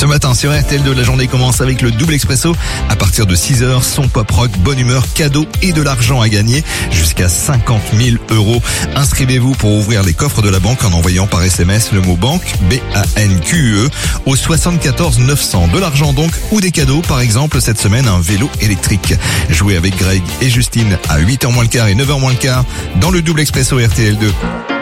Ce matin sur RTL2, la journée commence avec le double expresso. À partir de 6h, son pop rock, bonne humeur, cadeaux et de l'argent à gagner jusqu'à 50 000 €. Inscrivez-vous pour ouvrir les coffres de la banque en envoyant par SMS le mot banque, BANQUE, au 74 900. De l'argent donc ou des cadeaux, par exemple cette semaine un vélo électrique. Jouez avec Greg et Justine à 8h moins le quart et 9h moins le quart dans le double expresso RTL2.